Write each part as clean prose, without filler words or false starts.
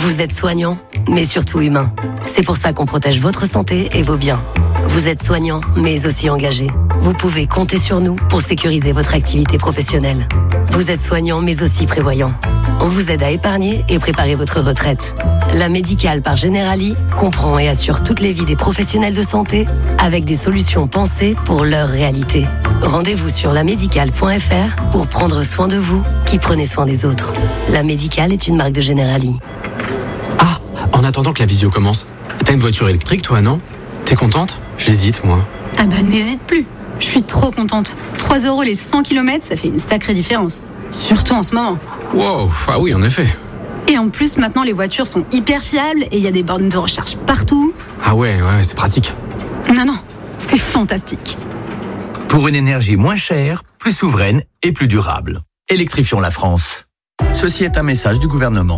Vous êtes soignant, mais surtout humain. C'est pour ça qu'on protège votre santé et vos biens. Vous êtes soignant, mais aussi engagé. Vous pouvez compter sur nous pour sécuriser votre activité professionnelle. Vous êtes soignant, mais aussi prévoyant. On vous aide à épargner et préparer votre retraite. La Médicale par Generali comprend et assure toutes les vies des professionnels de santé avec des solutions pensées pour leur réalité. Rendez-vous sur lamédicale.fr pour prendre soin de vous qui prenez soin des autres. La Médicale est une marque de Generali. Ah, en attendant que la visio commence, t'as une voiture électrique toi, non ? T'es contente ? J'hésite, moi. Ah bah n'hésite plus. Je suis trop contente. 3 € les 100 km, ça fait une sacrée différence. Surtout en ce moment. Wow, ah oui, en effet. Et en plus, maintenant, les voitures sont hyper fiables et il y a des bornes de recharge partout. Ah ouais, c'est pratique. Non, c'est fantastique. Pour une énergie moins chère, plus souveraine et plus durable. Électrifions la France. Ceci est un message du gouvernement.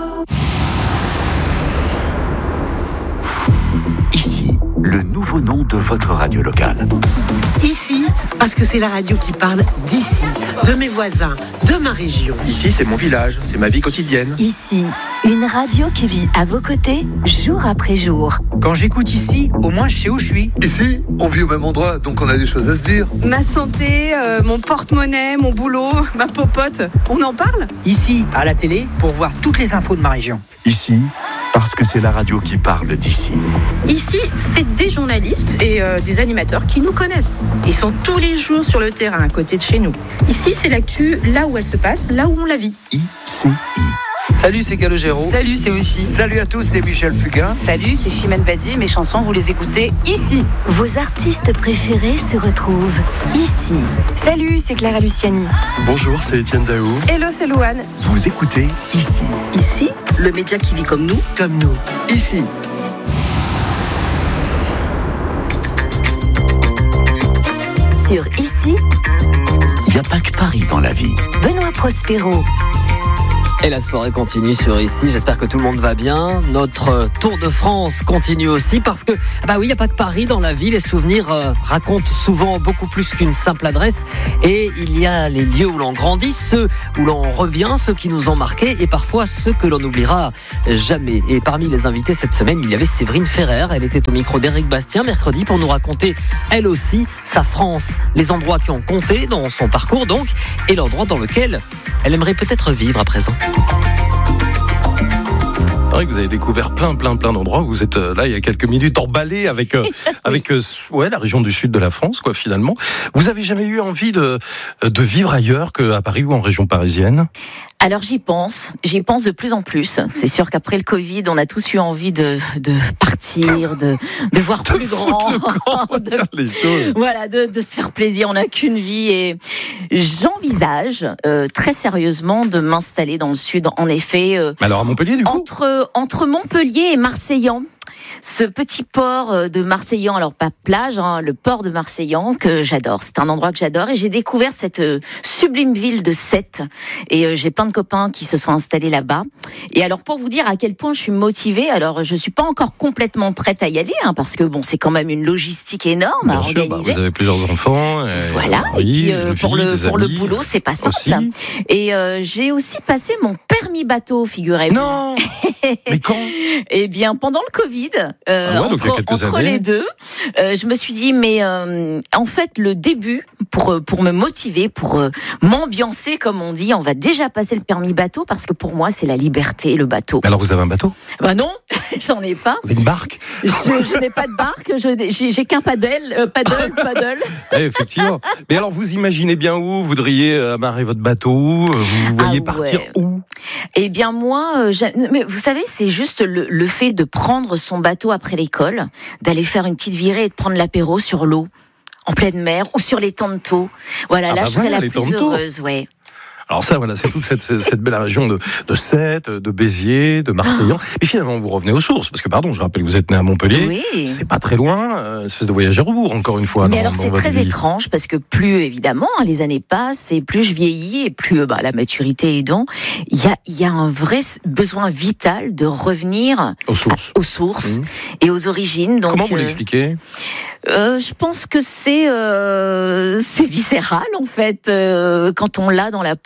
Ici, le nouveau nom de votre radio locale. Ici, parce que c'est la radio qui parle d'ici, de mes voisins, de ma région. Ici, c'est mon village, c'est ma vie quotidienne. Ici, une radio qui vit à vos côtés, jour après jour. Quand j'écoute ici, au moins je sais où je suis. Ici, on vit au même endroit, donc on a des choses à se dire. Ma santé, mon porte-monnaie, mon boulot, ma popote, on en parle ? Ici, à la télé, pour voir toutes les infos de ma région. Ici, parce que c'est la radio qui parle d'ici. Ici, c'est des journalistes et des animateurs qui nous connaissent. Ils sont tous les jours sur le terrain, à côté de chez nous. Ici, c'est l'actu, là où elle se passe, là où on la vit. ICI. Salut, c'est Calogero. Salut, c'est Aussi. Salut à tous, c'est Michel Fugain. Salut, c'est Chimène Badi. Mes chansons, vous les écoutez ici. Vos artistes préférés se retrouvent ici. Salut, c'est Clara Luciani. Bonjour, c'est Étienne Daou. Hello, c'est Louane. Vous écoutez ici. Ici, le média qui vit comme nous. Ici. Sur Ici, il n'y a pas que Paris dans la vie. Benoît Prospero. Et la soirée continue sur Ici, j'espère que tout le monde va bien. Notre Tour de France continue aussi parce que, oui, il n'y a pas que Paris dans la vie. Les souvenirs racontent souvent beaucoup plus qu'une simple adresse. Et il y a les lieux où l'on grandit, ceux où l'on revient, ceux qui nous ont marqués et parfois ceux que l'on n'oubliera jamais. Et parmi les invités cette semaine, il y avait Séverine Ferrer. Elle était au micro d'Éric Bastien mercredi pour nous raconter, elle aussi, sa France, les endroits qui ont compté dans son parcours donc, et l'endroit dans lequel elle aimerait peut-être vivre à présent. C'est vrai que vous avez découvert plein d'endroits où vous êtes là il y a quelques minutes emballé avec la région du sud de la France quoi finalement. Vous avez jamais eu envie de vivre ailleurs qu'à Paris ou en région parisienne ? Alors j'y pense de plus en plus. C'est sûr qu'après le Covid, on a tous eu envie de partir, de voir plus grand, les choses. Voilà, de se faire plaisir. On n'a qu'une vie et j'envisage très sérieusement de m'installer dans le sud. En effet, alors à Montpellier du coup, entre Montpellier et Marseillan. Ce petit port de Marseillan, alors pas plage, le port de Marseillan que j'adore. C'est un endroit que j'adore et j'ai découvert cette sublime ville de Sète et j'ai plein de copains qui se sont installés là-bas. Et alors pour vous dire à quel point je suis motivée, alors je suis pas encore complètement prête à y aller parce que bon c'est quand même une logistique énorme à organiser. Vous avez plusieurs enfants. Voilà. Oui, et puis pour le boulot c'est pas simple. Aussi. Et j'ai aussi passé mon permis bateau, figurez-vous. Non. Mais quand ? Eh bien pendant le Covid. Entre les deux, je me suis dit mais en fait le début pour me motiver, pour m'ambiancer comme on dit, on va déjà passer le permis bateau parce que pour moi c'est la liberté le bateau. Alors vous avez un bateau ? Non, j'en ai pas. Vous avez une barque ? Je n'ai pas de barque, j'ai qu'un paddle. Effectivement. Mais alors vous imaginez bien où vous voudriez amarrer votre bateau ? Vous voyez partir où ? Eh bien moi, mais vous savez c'est juste le fait de prendre son bateau après l'école, d'aller faire une petite virée et de prendre l'apéro sur l'eau, en pleine mer ou sur les Tantos. Voilà, je serais la plus heureuse, ouais. Alors ça, voilà, c'est toute cette belle région de Sète, de Béziers, de Marseillan. Et finalement, vous revenez aux sources, parce que pardon, je rappelle que vous êtes né à Montpellier. Oui. C'est pas très loin, espèce de voyage à rebours, encore une fois. Mais alors c'est très étrange, parce que plus évidemment, les années passent, et plus je vieillis, et plus la maturité aidant, il y a un vrai besoin vital de revenir aux sources et aux origines. Donc, comment vous l'expliquez ? Je pense que c'est viscéral en fait, quand on l'a dans la peau.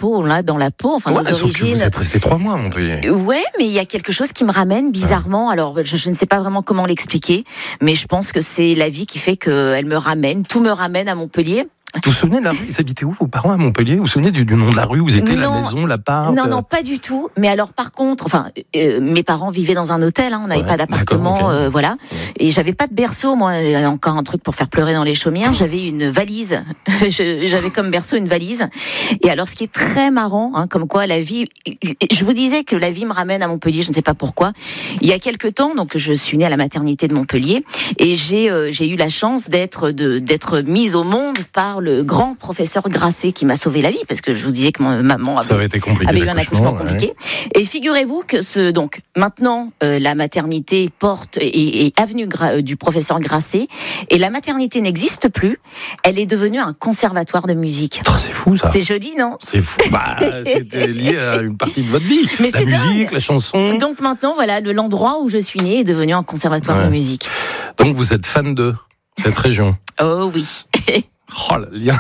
peau, là, dans la peau. Enfin, nos origines. Vous êtes resté 3 mois à Montpellier. Ouais, mais il y a quelque chose qui me ramène bizarrement. Alors, je ne sais pas vraiment comment l'expliquer, mais je pense que c'est la vie qui fait qu'elle me ramène. Tout me ramène à Montpellier. Vous vous souvenez de la rue? Ils habitaient où, vos parents, à Montpellier? Vous vous souvenez du nom de la rue où vous étiez, la maison, l'appart? Non, pas du tout. Mais alors, par contre, mes parents vivaient dans un hôtel, hein, on n'avait pas d'appartement, okay. Voilà. Et j'avais pas de berceau, moi, encore un truc pour faire pleurer dans les chaumières. J'avais une valise. J'avais comme berceau une valise. Et alors, ce qui est très marrant, hein, comme quoi la vie, je vous disais que la vie me ramène à Montpellier, je ne sais pas pourquoi. Il y a quelque temps, donc, je suis née à la maternité de Montpellier, et j'ai eu la chance d'être mise au monde par le grand professeur Grasset qui m'a sauvé la vie, parce que je vous disais que ma maman avait eu un accouchement compliqué. Et figurez-vous que donc maintenant la maternité porte et avenue du professeur Grasset, et la maternité n'existe plus. Elle est devenue un conservatoire de musique. Oh, c'est fou ça. C'est joli, non? C'est fou. C'était lié à une partie de votre vie. Mais la musique, dingue. La chanson. Donc maintenant, voilà, l'endroit où je suis née est devenu un conservatoire de musique. Donc vous êtes fan de cette région? Oh oui. Oh, le lien.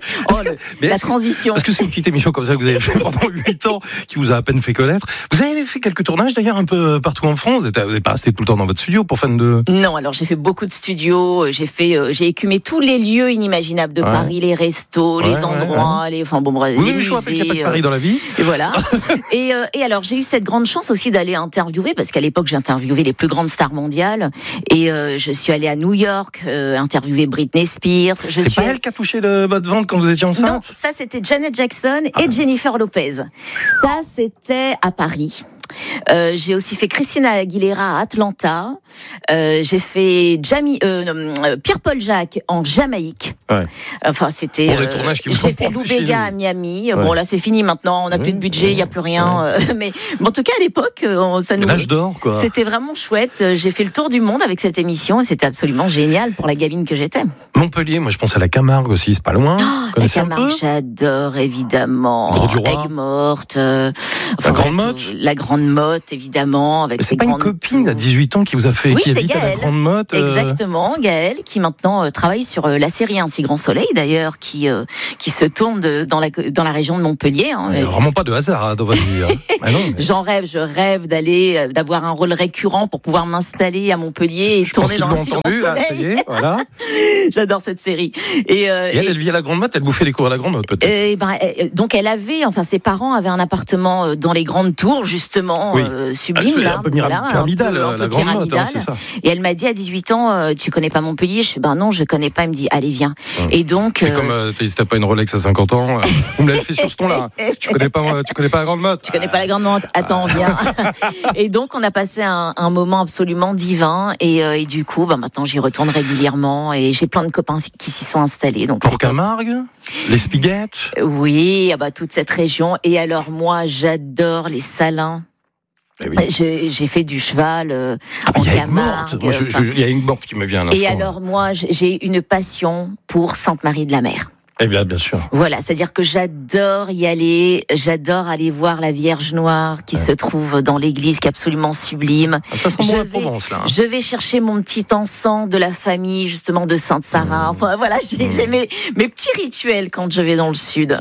La transition. Parce que c'est une petite émission comme ça que vous avez fait pendant 8 ans, qui vous a à peine fait connaître. Vous avez fait quelques tournages d'ailleurs un peu partout en France. Vous n'êtes pas resté tout le temps dans votre studio pour fan de... Non, alors j'ai fait beaucoup de studios. J'ai écumé tous les lieux inimaginables de Paris, les restos, les endroits, les musées. Je rappelle qu'il n'y a pas que Paris dans la vie. Et voilà. et alors j'ai eu cette grande chance aussi d'aller interviewer, parce qu'à l'époque j'ai interviewé les plus grandes stars mondiales. Et je suis allée à New York interviewer Britney Spears. C'est pas elle qui a touché votre ventre quand vous étiez enceinte? Non, ça c'était Janet Jackson et Jennifer Lopez. Ça c'était à Paris. J'ai aussi fait Christina Aguilera à Atlanta. J'ai fait Pierre-Paul Jacques en Jamaïque. Ouais. Enfin, c'était. Pour les tournages qui vous j'ai fait Lou Bega à Miami. Ouais. Bon, là, c'est fini maintenant. On n'a plus de budget, il n'y a plus rien. Mais en tout cas, à l'époque, ça nous. L'âge d'or, quoi. C'était vraiment chouette. J'ai fait le tour du monde avec cette émission et c'était absolument génial pour la gamine que j'étais. Montpellier, moi, je pense à la Camargue aussi, c'est pas loin. La Camargue, j'adore évidemment. Aigues-Mortes. La Grande Motte. La Grande Motte, évidemment. Avec c'est pas une copine à 18 ans qui vous a fait qui habite à la Grande Motte. Exactement, Gaëlle, qui maintenant travaille sur la série Un si grand soleil, d'ailleurs, qui se tourne dans la région de Montpellier. Hein. Vraiment pas de hasard dans votre vie. Hein. Je rêve d'avoir un rôle récurrent pour pouvoir m'installer à Montpellier et tourner dans Un si grand soleil. Voilà. J'adore cette série. Et elle vit à la Grande Motte, elle bouffait les cours à la Grande Motte, peut-être. Donc ses parents avaient un appartement dans les grandes tours, justement, sublime. Un peu pyramidal, la Grande Motte, c'est ça. Et elle m'a dit à 18 ans, tu connais pas Montpellier? Je fais, non, je connais pas. Elle me dit, allez, viens. Et donc. C'est comme, t'as pas une Rolex à 50 ans, vous me l'avez fait sur ce ton-là. Tu connais pas la Grande Motte? Tu connais pas la Grande Motte? Attends, viens. Et donc, on a passé un moment absolument divin. Et du coup, maintenant, j'y retourne régulièrement. Et j'ai plein de copains qui s'y sont installés. Donc, pour Camargue? Les Spiguettes? Oui, toute cette région. Et alors, moi, j'adore les Salins. Oui. J'ai fait du cheval en Camargue. Il y a une morte qui me vient à l'instant. Et alors, moi, j'ai une passion pour Sainte-Marie-de-la-Mer. Eh bien sûr. Voilà, c'est-à-dire que j'adore y aller, j'adore aller voir la Vierge Noire qui se trouve dans l'église, qui est absolument sublime. Ça sent bon la Provence, là. Je vais chercher mon petit encens de la famille, justement, de Sainte-Sarah. Enfin, voilà, j'ai mes petits rituels quand je vais dans le sud.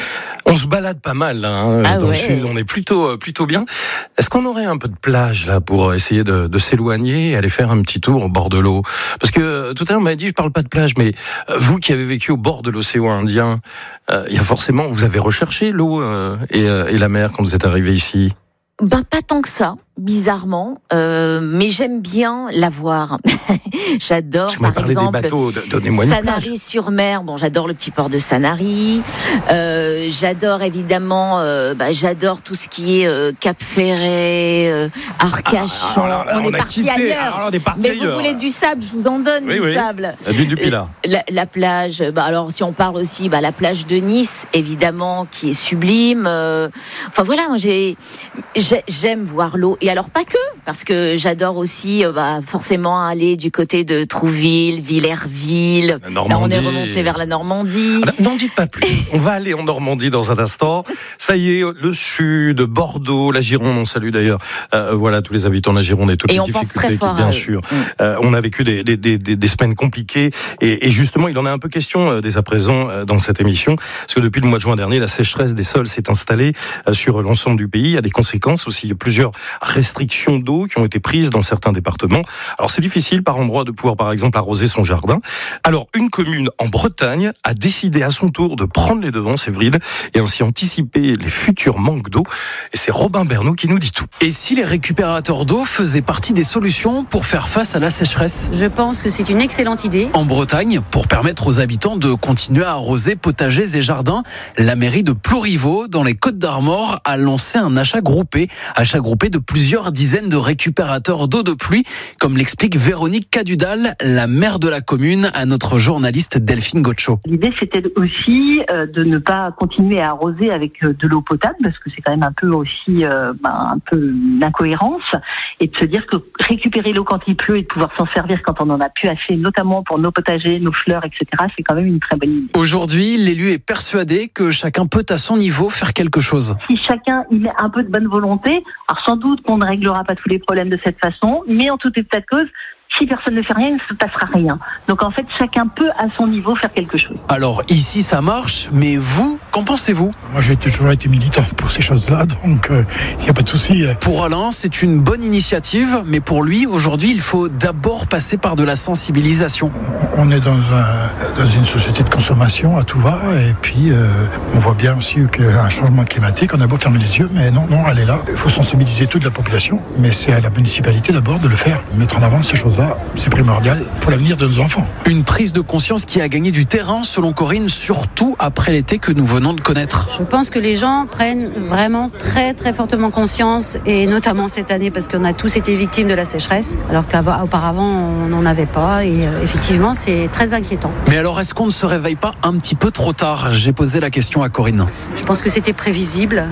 On se balade pas mal là, dans le sud, on est plutôt bien. Est-ce qu'on aurait un peu de plage là pour essayer de s'éloigner et aller faire un petit tour au bord de l'eau? Parce que tout à l'heure on m'a dit je parle pas de plage, mais vous qui avez vécu au bord de l'océan Indien, il y a forcément, vous avez recherché l'eau et la mer quand vous êtes arrivé ici? Pas tant que ça, bizarrement, mais j'aime bien la voir. J'adore, par exemple, des bateaux, donnez-moi une Sanary-sur-Mer. Bon, j'adore le petit port de Sanary. J'adore évidemment, j'adore tout ce qui est Cap-Ferret, Arcachon. On est parti ailleurs. Mais vous voulez du sable, je vous en donne du sable. Du Pilat. La plage. Alors, si on parle aussi, la plage de Nice, évidemment, qui est sublime. Enfin voilà, j'aime voir l'eau. Et alors pas que, parce que j'adore aussi forcément aller du côté de Trouville, Villerville. Là, on est remonté vers la Normandie. N'en dites pas plus. On va aller en Normandie dans un instant. Ça y est, le sud, Bordeaux, la Gironde, on salue d'ailleurs voilà tous les habitants de la Gironde et toutes les difficultés bien sûr. On a vécu des semaines compliquées et justement il en est un peu question dès à présent dans cette émission, parce que depuis le mois de juin dernier, la sécheresse des sols s'est installée sur l'ensemble du pays. Il y a des conséquences aussi, il y a plusieurs restrictions d'eau qui ont été prises dans certains départements. Alors c'est difficile par endroits de pouvoir par exemple arroser son jardin. Alors une commune en Bretagne a décidé à son tour de prendre les devants, Séverine, et ainsi anticiper les futurs manques d'eau. Et c'est Robin Bernot qui nous dit tout. Et si les récupérateurs d'eau faisaient partie des solutions pour faire face à la sécheresse ? Je pense que c'est une excellente idée. En Bretagne, pour permettre aux habitants de continuer à arroser potagers et jardins, la mairie de Plouriveau, dans les Côtes-d'Armor, a lancé un achat groupé de plusieurs dizaines de récupérateurs d'eau de pluie, comme l'explique Véronique Cadudal, la maire de la commune, à notre journaliste Delphine Gaucho. L'idée, c'était aussi de ne pas continuer à arroser avec de l'eau potable, parce que c'est quand même un peu aussi un peu l'incohérence, et de se dire que récupérer l'eau quand il pleut et de pouvoir s'en servir quand on en a plus assez, notamment pour nos potagers, nos fleurs, etc., c'est quand même une très bonne idée. Aujourd'hui, l'élu est persuadé que chacun peut à son niveau faire quelque chose. Si chacun y met un peu de bonne volonté, alors sans doute qu'on ne réglera pas tous les problèmes de cette façon, mais en tout état de cause, si personne ne fait rien, il ne se passera rien. Donc en fait, chacun peut à son niveau faire quelque chose. Alors ici, ça marche, mais vous, qu'en pensez-vous ? Moi, j'ai toujours été militant pour ces choses-là, donc il n'y a pas de souci. Pour Alain, c'est une bonne initiative, mais pour lui, aujourd'hui, il faut d'abord passer par de la sensibilisation. On est dans une société de consommation à tout va, et puis on voit bien aussi qu'il y a un changement climatique. On a beau fermer les yeux, mais non, elle est là. Il faut sensibiliser toute la population, mais c'est à la municipalité d'abord de le faire, mettre en avant ces choses-là. C'est primordial pour l'avenir de nos enfants. Une prise de conscience qui a gagné du terrain, selon Corinne, surtout après l'été que nous venons de connaître. Je pense que les gens prennent vraiment très très fortement conscience, et notamment cette année, parce qu'on a tous été victimes de la sécheresse, alors qu'auparavant on n'en avait pas, et effectivement c'est très inquiétant. Mais alors est-ce qu'on ne se réveille pas un petit peu trop tard ? J'ai posé la question à Corinne. Je pense que c'était prévisible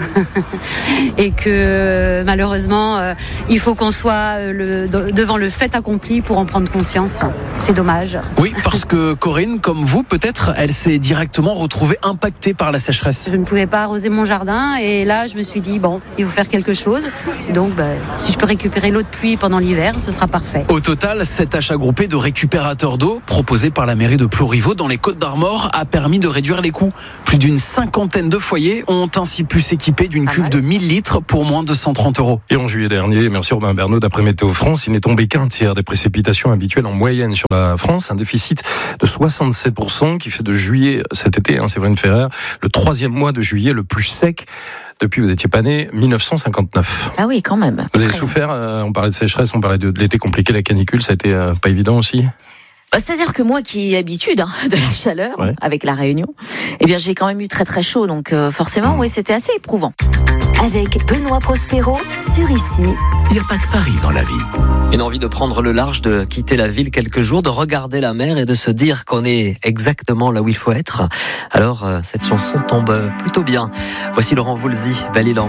et que malheureusement il faut qu'on soit devant le fait accompli pour en prendre conscience. C'est dommage. Oui, parce que Corinne, comme vous, peut-être, elle s'est directement retrouvée impactée par la sécheresse. Je ne pouvais pas arroser mon jardin, et là, je me suis dit, il faut faire quelque chose. Donc, si je peux récupérer l'eau de pluie pendant l'hiver, ce sera parfait. Au total, cet achat groupé de récupérateurs d'eau, proposé par la mairie de Plouriveau dans les Côtes-d'Armor, a permis de réduire les coûts. Plus d'une 50aine de foyers ont ainsi pu s'équiper d'une cuve de 1000 litres pour moins de 130 €. Et en juillet dernier, merci Robin Bernot, d'après Météo France, il n'est tombé qu'un tiers des précipitations habituelles en moyenne sur la France, un déficit de 67% qui fait de juillet cet été, Séverine Ferrer, le 3e mois de juillet le plus sec depuis, vous n'étiez pas né, 1959. Ah oui, quand même. Vous avez souffert, on parlait de sécheresse, on parlait de l'été compliqué, la canicule, ça a été pas évident aussi ? C'est-à-dire que moi qui ai l'habitude de la chaleur, avec la Réunion, j'ai quand même eu très très chaud, donc forcément, oui, c'était assez éprouvant. Avec Benoît Prospero sur Ici. Il n'y a pas que Paris dans la vie. Une envie de prendre le large, de quitter la ville quelques jours, de regarder la mer et de se dire qu'on est exactement là où il faut être. Alors, cette chanson tombe plutôt bien. Voici Laurent Voulzy, Belle Île en